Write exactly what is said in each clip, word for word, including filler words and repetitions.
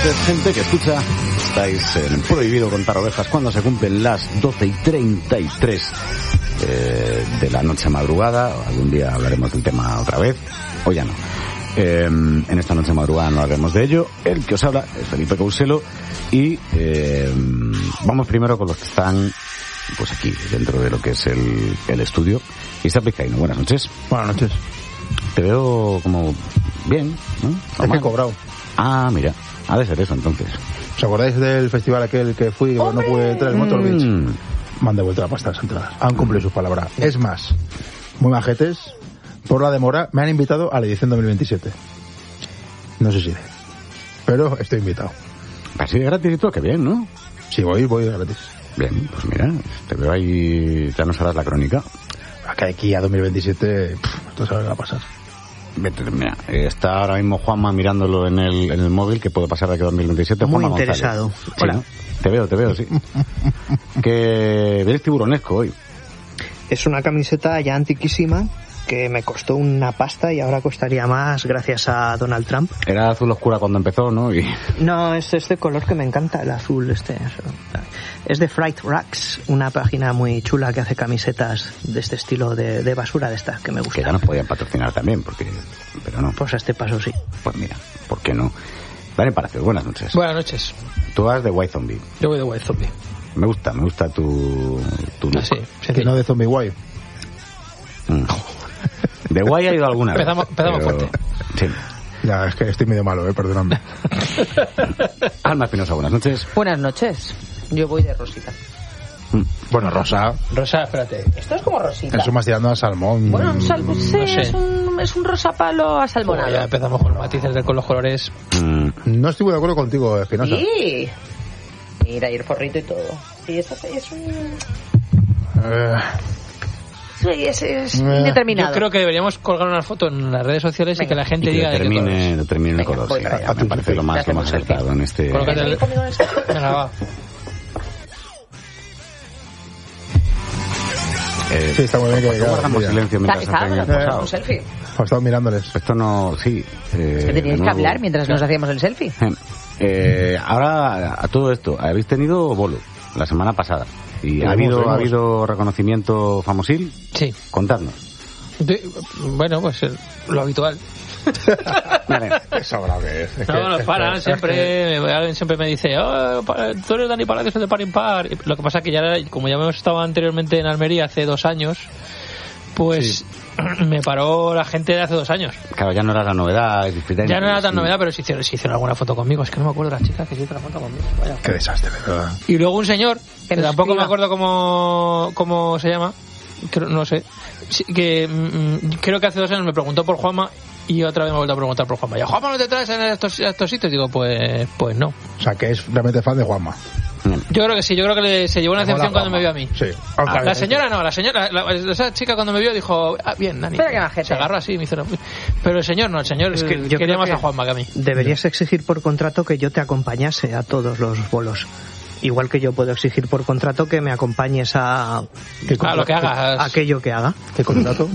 noches, gente que escucha. Estáis en Prohibido Contar Ovejas cuando se cumplen las doce y treinta y tres eh, de la noche madrugada. Algún día hablaremos del tema otra vez, o ya no. Eh, en esta noche madrugada no hablaremos de ello. El que os habla es Felipe Couselo y eh, vamos primero con los que están pues aquí, dentro de lo que es el, el estudio. Isa Pizcaíno, buenas noches. Buenas noches. Te veo como bien, ¿no? Es que he cobrado. Ah, mira, ha de ser eso entonces. ¿Os acordáis del festival aquel que fui y no pude entrar, el Motor Beach? Mm. Me han devuelto la pasta de las entradas. Han cumplido sus palabras. Es más, muy majetes, por la demora, me han invitado a la edición dos mil veintisiete. No sé si iré, pero estoy invitado. Así de gratis y todo, qué bien, ¿no? Si voy, voy gratis. Bien, pues mira, te veo ahí, ya nos harás la crónica. Acá aquí a dos mil veintisiete, pff, esto sabe qué va a pasar. Vete, mira, está ahora mismo Juanma mirándolo en el, en el móvil, que puede pasar de aquí a dos mil veintisiete. Muy Juanma interesado. González. Hola. Sí, ¿no? Te veo, te veo, sí. Que eres tiburonesco hoy. Es una camiseta ya antiquísima que me costó una pasta y ahora costaría más gracias a Donald Trump. Era azul oscura cuando empezó, ¿no? Y... No, es este color que me encanta, el azul este. Es de Fright Racks, una página muy chula que hace camisetas de este estilo de, de basura de estas que me gustan. Que ya nos podían patrocinar también, porque... pero no. Pues a este paso sí. Pues mira, ¿por qué no? Dani Palacios, buenas noches. Buenas noches. Tú vas de White Zombie. Yo voy de White Zombie. Me gusta, me gusta tu... tu Ah, sí, Que no de Zombie Guay. Mm. De guay ha ido alguna vez. Empezamos, empezamos pero... fuerte. Sí. Ya, es que estoy medio malo, eh, perdonadme. Alma Espinosa, buenas noches. Buenas noches. Yo voy de rosita. Mm. Bueno, rosa. Rosa, espérate. Esto es como rosita. Eso más tirando a salmón. Bueno, un sal, sí, no sé. es, un, es un rosa palo Bueno, asalmonado. ya empezamos con los matices de con los colores. Mm. No estoy muy de acuerdo contigo, Espinosa. Sí. Mira, y el forrito y todo. Sí, eso es un... Eh, Sí, es, es Eh, indeterminado. Yo creo que deberíamos colgar una foto en las redes sociales Venga. y que la gente Y que diga de qué determine, colores. determine el Venga, color, voy sí. para allá. Me parece lo más, lo más Hacemos acertado en este... Colócate ¿Ven el- conmigo en el selfie? Venga, va. Eh, Sí, está muy bien que- ¿por qué guardamos mira. silencio mientras Está, hacen el está, posado? un selfie. he estado mirándoles. Esto no... Sí. Eh, Es que de teníais que nuevo. hablar mientras nos hacíamos el selfie. Eh, ahora, a todo esto, habéis tenido bolo la semana pasada. ¿Y ha Tuvimos, habido, tuvimos. ha habido reconocimiento famosil? Sí. Contadnos. De- bueno, pues eh, lo habitual. Vale. Qué sobrado que es. Es que- No, nos es paran que- siempre. Alguien siempre me dice, oh, pa- tú eres Dani Palacios de Par Impar. Y lo que pasa es que ya, era- como ya hemos estado anteriormente en Almería hace dos años, pues me paró la gente de hace dos años. Claro, ya no era la novedad. es diferente. Ya no era tan Sí. novedad, pero sí hicieron, sí hicieron alguna foto conmigo. Es que no me acuerdo de las chicas que sí hicieron la foto conmigo. Vaya. Qué desastre, de verdad. Y luego un señor, que nos tampoco escriba. me acuerdo cómo, cómo se llama, creo- no sé, sí, que mm, creo que hace dos años me preguntó por Juanma y otra vez me ha vuelto a preguntar por Juanma. ¿Y a Juanma no te traes en estos, a estos sitios? Digo, pues pues no. O sea, que es realmente fan de Juanma. Yo creo que sí, yo creo que le- se llevó una Mola decepción cuando Juanma. me vio a mí. Sí. Ah, la señora no, la señora, la- esa chica cuando me vio dijo, ah, bien, Dani. Espera que majete. Se agarró así, me hizo, pero el señor no, el señor Es que yo quería creo más que a Juanma que a mí. Deberías exigir por contrato que yo te acompañase a todos los bolos. Igual que yo puedo exigir por contrato que me acompañes a, A lo que hagas. a aquello que haga. ¿Qué contrato?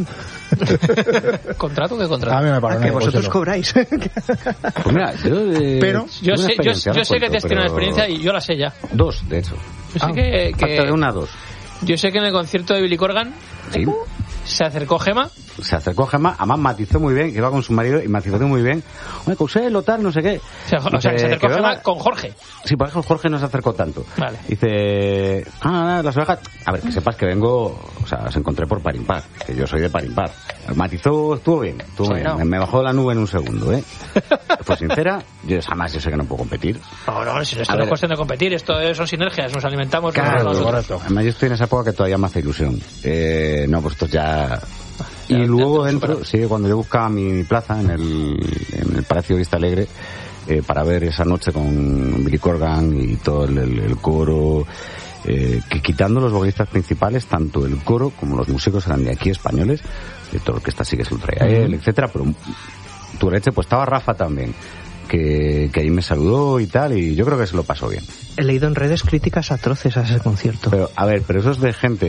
¿Contrato qué A contrato? mí me paró. A que vosotros cobráis. Pues mira, yo... eh, Pero- tuve Yo una sé, yo, experiencia, yo no sé que cuento, tienes tenido una pero- experiencia y yo la sé ya. Dos, de hecho. Yo sé Ah, que, que- Falta de una a dos. yo sé que en el concierto de Billy Corgan Sí. se acercó Gema. Se acercó Gemma, además matizó muy bien, que iba con su marido y matizó muy bien. Oye, Couselo, tal, no sé qué. O sea, o sea, que se acercó que Gema venga- con Jorge. Sí, por eso Jorge no se acercó tanto. Vale. Dice, ah, nada, las ovejas. A ver, que sepas que vengo, o sea, os encontré por par impar, que yo soy de par impar. Matizó, estuvo bien, estuvo Bueno. bien. Me, me bajó la nube en un segundo, ¿eh? Fue sincera, yo jamás yo sé que no puedo competir. No, no, si esto A no ver. es cuestión de competir, esto es- son sinergias, nos alimentamos Claro, unos a los otros. correcto. Además yo estoy en esa época que todavía me hace ilusión. Eh, no, pues esto ya... Ya, Y ya luego te dentro, superas. sí, cuando yo buscaba mi plaza en el, en el Palacio Vista Alegre, eh, para ver esa noche con Billy Corgan y todo el, el- el coro, eh, que quitando los vocalistas principales, tanto el coro como los músicos eran de aquí españoles, de toda la orquesta sí que se lo traía él, etcétera, pero tu leche, pues estaba Rafa también, que, que ahí me saludó y tal, y yo creo que se lo pasó bien. He leído en redes críticas atroces a ese concierto. Pero, a ver, pero eso es de gente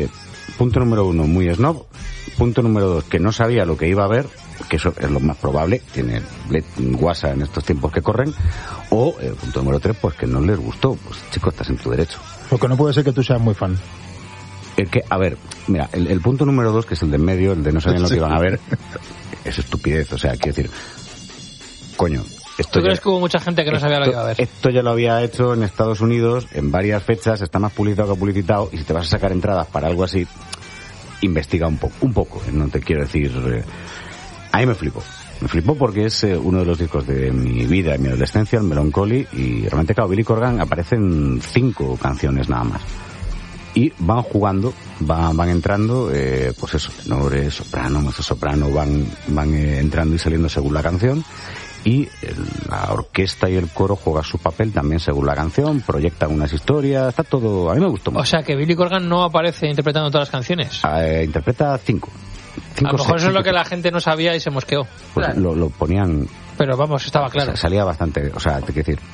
punto número uno, muy snob. Punto número dos, que no sabía lo que iba a ver, que eso es lo más probable, tiene guasa en estos tiempos que corren. O, eh, punto número tres, pues que no les gustó. Pues chico, estás en tu derecho. Porque no puede ser que tú seas muy fan. El que, a ver, mira, el, el punto número dos, que es el de en medio, el de no sabían lo que iban a ver, es estupidez. O sea, quiero decir, coño. Esto ¿Tú crees ya, que hubo mucha gente que no esto, sabía lo que iba a ver? Esto ya lo había hecho en Estados Unidos en varias fechas, está más publicitado que publicitado, y si te vas a sacar entradas para algo así, investiga un poco, un poco, no te quiero decir... Eh, a mí me flipó. Me flipó porque es eh, uno de los discos de mi vida, de mi adolescencia, el Melancholy, y realmente, claro, Billy Corgan aparecen cinco canciones nada más. Y van jugando, van, van entrando, eh, pues eso, tenores, soprano, mezzo soprano, van, van eh, entrando y saliendo según la canción. Y el, la orquesta y el coro juegan su papel también según la canción, proyectan unas historias, está todo... A mí me gustó mucho. O sea, que Billy Corgan no aparece interpretando todas las canciones. Eh, interpreta cinco. cinco A lo mejor seis, eso es lo cinco. que la gente no sabía y se mosqueó. Pues Claro. lo, lo ponían... Pero vamos, estaba claro. o sea, salía bastante, o sea, te quiero decir,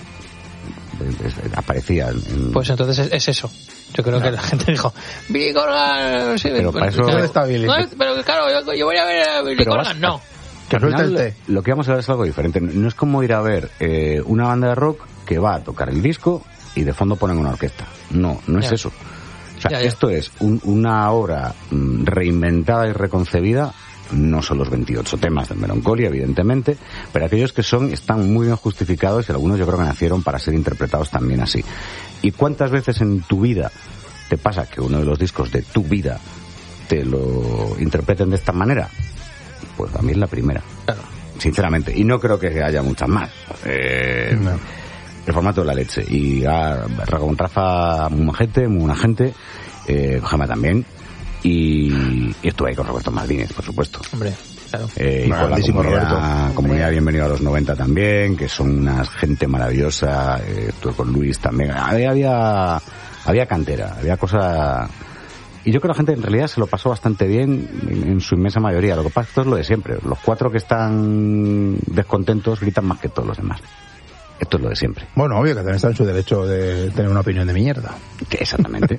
es- aparecía en... Pues entonces es, es eso. Yo creo que la gente dijo, Billy Corgan... Sí, Pero para eso- ¿Dónde está Billy? No, pero claro, yo, yo voy a ver a Billy Pero Corgan. vas- No. Que Al suelte el final, té. lo que vamos a ver es algo diferente. No es como ir a ver eh, una banda de rock que va a tocar el disco y de fondo ponen una orquesta. No, no es Ya. eso. O sea, Ya, ya. esto es un- una obra mm, reinventada y reconcebida. No son los veintiocho temas del Melancholy, evidentemente, pero aquellos que son están muy bien justificados y algunos yo creo que nacieron para ser interpretados también así. ¿Y cuántas veces en tu vida te pasa que uno de los discos de tu vida te lo interpreten de esta manera? Pues a mí es la primera. Claro. Sinceramente, y no creo que haya muchas más. Eh, No. El formato de la leche. Y a, con Rafa, muy majete, muy buena gente, eh, Gemma también, y, y estuve ahí con Roberto Martínez, por supuesto. Hombre, claro. Eh, y con la Grandísimo comunidad, Roberto. comunidad Bienvenido a los noventa también, que son una gente maravillosa. Eh, estuve con Luis también. Había, había, había cantera, había cosas... Y yo creo que la gente en realidad se lo pasó bastante bien en, en su inmensa mayoría. Lo que pasa es que esto es lo de siempre. Los cuatro que están descontentos gritan más que todos los demás. Esto es lo de siempre. Bueno, obvio que también está en su derecho de tener una opinión de mierda. Que exactamente.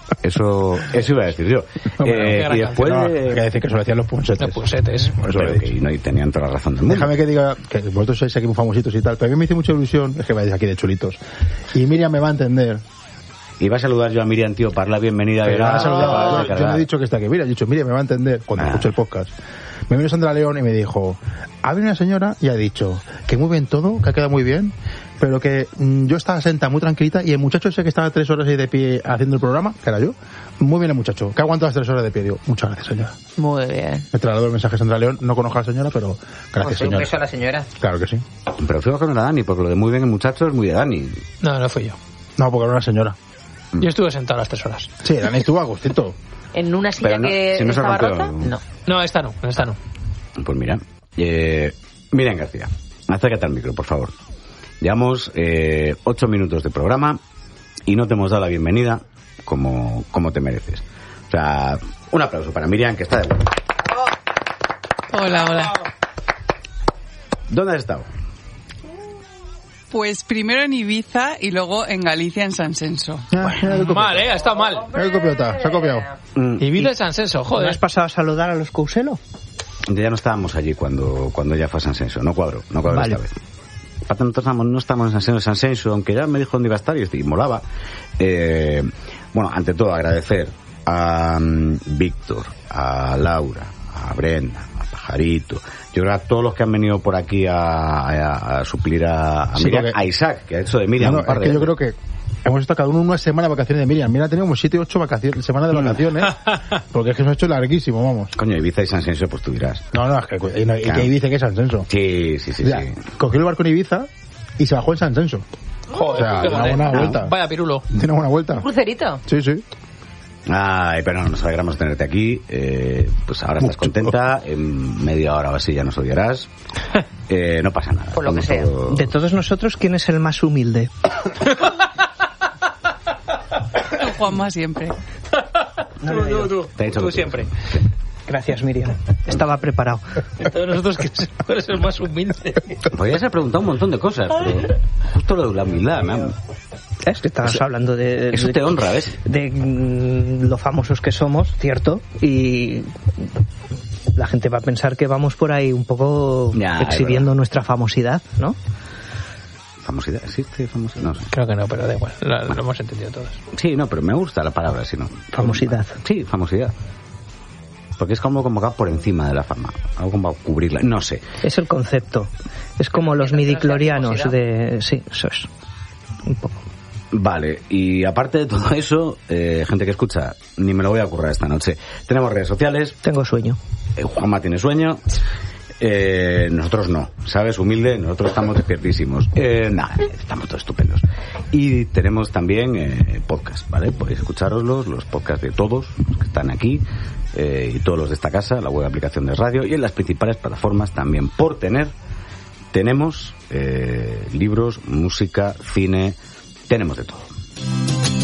Eso, eso iba a decir yo. Bueno, Eh, qué y gran después No, de... hay que decir que eso lo decían los punsetes. Los punsetes. Por eso lo Pero he que dicho. no, y tenían toda la razón del mundo. Déjame que diga que vosotros sois aquí muy famositos y tal, pero a mí me hizo mucha ilusión, es que vais aquí de chulitos. Y Miriam me va a entender. Iba a saludar yo a Miriam, tío, para la bienvenida. Que de me ha la- saludado. para yo, yo cargar. no he dicho que está aquí. Mira, he dicho, Miriam me va a entender cuando Ah. escuche el podcast. Me vino Sandra León y me dijo, ha venido una señora y ha dicho que muy bien todo, que ha quedado muy bien, pero que mm, yo estaba sentada muy tranquilita y el muchacho ese que estaba tres horas ahí de pie haciendo el programa, que era yo, muy bien el muchacho, que aguantó las tres horas de pie. Digo, muchas gracias, señora. Muy bien. Me trasladó el mensaje a Sandra León, no conozco a la señora, pero gracias, Pues un señora. beso a la señora. Claro que sí. Pero fijo que no era Dani, porque lo de muy bien el muchacho es muy de Dani. No, no fui yo. No, porque era una señora. Yo estuve sentado las tres horas. Sí, Dani estuvo a gustito. ¿En una silla Pero no, que si no se estaba rompió- rota? No. No, esta no, esta no. Pues mira, eh, Miriam García, acércate al micro, por favor. Llevamos eh, ocho minutos de programa y no te hemos dado la bienvenida como, como te mereces. O sea, un aplauso para Miriam, que está de vuelta. Hola, hola. ¿Dónde has estado? Pues primero en Ibiza y luego en Galicia, en San Senso. Ah, mira qué copiota. Mal, eh, ha estado mal. Mira qué copiota, se ha copiado. Mm, Y vida de San Senso, ¿No joder. has pasado a saludar a los Couselo? ya no estábamos allí cuando, cuando ella fue a San Senso, no cuadro, no cuadro Vale. esta vez. Aparte nosotros estamos- no estamos en San Senso, San Senso, aunque ya me dijo dónde iba a estar y, y molaba. Eh, bueno, ante todo agradecer a mm, Víctor, a Laura, a Brenda, a Pajarito, yo creo a todos los que han venido por aquí a, a- a suplir a, a Sí, Miriam, porque- a Isaac, que ha hecho de Miriam No, no, un par es de que yo creo que hemos estado cada uno una semana de vacaciones de Miriam. Mira, tenemos siete, ocho vacaciones, semanas de vacaciones, porque es que se ha hecho larguísimo, vamos. Coño, Ibiza y San Senso, pues tú dirás. No, no, es que, y, no, y Claro. que Ibiza que es San Senso. Sí, sí, sí, O sea, sí. cogió el barco en Ibiza y se bajó en San Senso. Joder, O sea, qué una mal, eh. buena vuelta. Vaya pirulo. Tiene una buena vuelta. ¿Crucerito? Sí, sí. Ay, pero no, nos alegramos de tenerte aquí. Eh, pues ahora estás Mucho. contenta. En media hora o así ya nos odiarás. Eh, no pasa nada. Por lo que Como sea. todo- De todos nosotros, ¿quién es el más humilde? Juanma siempre. Tú, tú, tú. Te he dicho Tú que tú. siempre. Gracias, Miriam. Estaba preparado. De todos nosotros, ¿quién es el más humilde? Podrías haber preguntado un montón de cosas, pero justo lo de la humildad, me ha, Es que estabas eso, hablando de... Eso de, te honra, ¿ves? De, de lo famosos que somos, cierto, y la gente va a pensar que vamos por ahí un poco ya, exhibiendo nuestra famosidad, ¿no? ¿Famosidad? ¿Existe famosidad? No sé. Creo que no, pero da igual, lo, lo hemos entendido todos. Sí, no, pero me gusta la palabra, si no. Famosidad. Sí, famosidad. Porque es como como va por encima de la fama, algo como cubrirla, no sé. Es el concepto. Es como los midiclorianos de... Sí, eso es. Un poco. Vale, y aparte de todo eso, eh, gente que escucha, ni me lo voy a currar esta noche. Tenemos redes sociales. Tengo sueño. Eh, Juanma tiene sueño. Eh, nosotros no, ¿sabes? Humilde, nosotros estamos despiertísimos. Eh, nada, estamos todos estupendos. Y tenemos también eh, podcast, ¿vale? Podéis escucharoslos, los podcasts de todos los que están aquí, eh, y todos los de esta casa, la web aplicación de radio, y en las principales plataformas también. Por tener, tenemos eh, libros, música, cine, tenemos de todo.